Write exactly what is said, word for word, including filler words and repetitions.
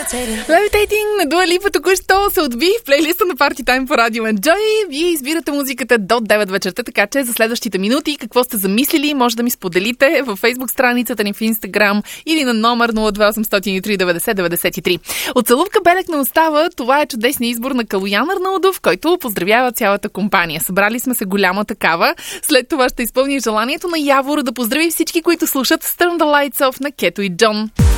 Levitating на Дуа Липа току-що се отби в плейлиста на Party Time по Радио Enjoy. Вие избирате музиката до девет вечерта, така че за следващите минути какво сте замислили, може да ми споделите във Facebook страницата ни в Instagram или на номер нула две осемстотин и три деветдесет деветдесет и три. От целувка белек на остава, това е чудесният избор на Калоян Арнаудов, който поздравява цялата компания. Събрали сме се голяма такава. След това ще изпълни желанието на Явор да поздрави всички, които слушат Turn the Lights Off на Кето и Джон.